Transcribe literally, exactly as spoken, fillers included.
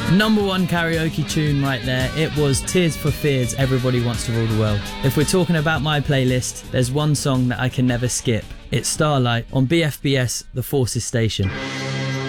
Number one karaoke tune right there. It was Tears for Fears, Everybody Wants to Rule the World. If we're talking about my playlist, there's one song that I can never skip. It's Starlight on B F B S, The Forces Station.